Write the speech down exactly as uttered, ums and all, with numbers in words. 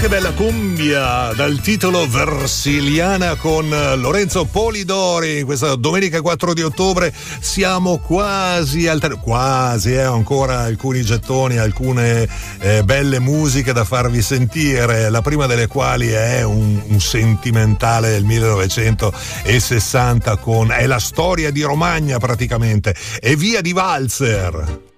Che bella cumbia dal titolo Versiliana con Lorenzo Polidori. Questa domenica quattro di ottobre siamo quasi al ter- quasi, eh, ancora alcuni gettoni, alcune eh, belle musiche da farvi sentire, la prima delle quali è un, un sentimentale del millenovecentosessanta con è la storia di Romagna praticamente, e via di Valzer.